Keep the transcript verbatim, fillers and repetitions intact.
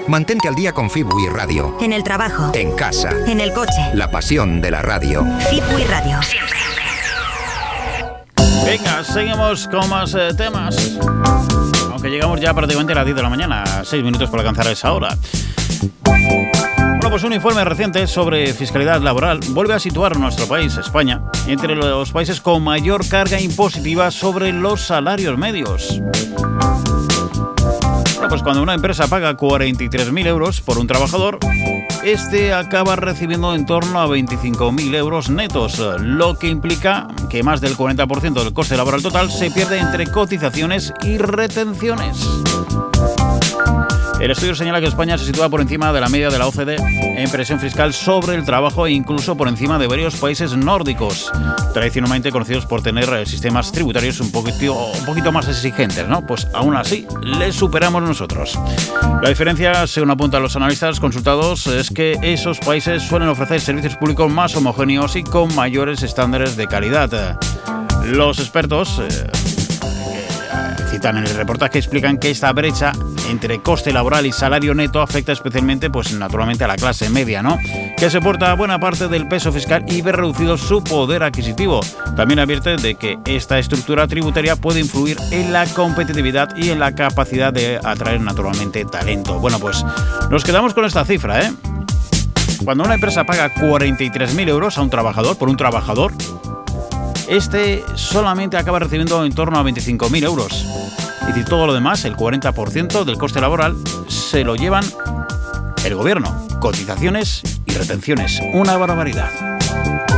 Mantente al día con Fibui Radio. En el trabajo. En casa. En el coche. La pasión de la radio. Fibui Radio. Venga, seguimos con más eh, temas. Aunque llegamos ya prácticamente a las diez de la mañana, seis minutos para alcanzar esa hora. Bueno, pues un informe reciente sobre fiscalidad laboral vuelve a situar a nuestro país, España, entre los países con mayor carga impositiva sobre los salarios medios. Bueno, pues cuando una empresa paga cuarenta y tres mil euros por un trabajador, este acaba recibiendo en torno a veinticinco mil euros netos, lo que implica que más del cuarenta por ciento del coste laboral total se pierde entre cotizaciones y retenciones. El estudio señala que España se sitúa por encima de la media de la O C D en presión fiscal sobre el trabajo e incluso por encima de varios países nórdicos, tradicionalmente conocidos por tener sistemas tributarios un poquito, un poquito más exigentes, ¿no? Pues aún así, les superamos nosotros. La diferencia, según apuntan los analistas consultados, es que esos países suelen ofrecer servicios públicos más homogéneos y con mayores estándares de calidad. Los expertos eh, citan en el reportaje explican que esta brecha entre coste laboral y salario neto afecta especialmente, pues naturalmente, a la clase media, ¿no?, que soporta buena parte del peso fiscal y ve reducido su poder adquisitivo. También advierte de que esta estructura tributaria puede influir en la competitividad y en la capacidad de atraer naturalmente talento. Bueno, pues nos quedamos con esta cifra, ¿eh? Cuando una empresa paga cuarenta y tres mil euros a un trabajador, por un trabajador, este solamente acaba recibiendo en torno a veinticinco mil euros. Es decir, todo lo demás, el cuarenta por ciento del coste laboral, se lo llevan el gobierno, cotizaciones y retenciones. Una barbaridad.